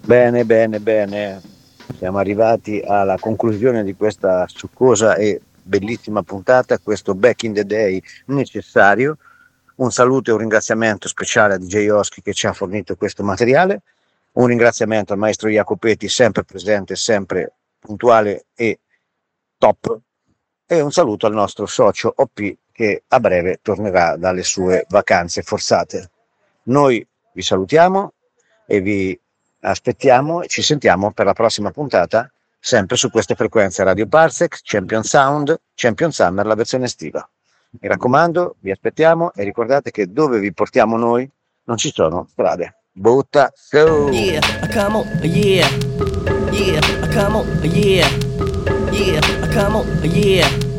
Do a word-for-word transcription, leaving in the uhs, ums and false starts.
Bene, bene, bene. Siamo arrivati alla conclusione di questa succosa e bellissima puntata, questo Back in the Day necessario. Un saluto e un ringraziamento speciale a D J Oschi che ci ha fornito questo materiale. Un ringraziamento al maestro Jacopetti, sempre presente, sempre puntuale e top. E un saluto al nostro socio O P che a breve tornerà dalle sue vacanze forzate. Noi vi salutiamo e vi aspettiamo e ci sentiamo per la prossima puntata, sempre su queste frequenze Radio Parsec, Champion Sound, Champion Summer, la versione estiva. Mi raccomando, vi aspettiamo e ricordate che dove vi portiamo noi non ci sono strade. Butta su! Yeah, I come on, yeah. Yeah, I come on, yeah. Yeah, I come on, yeah.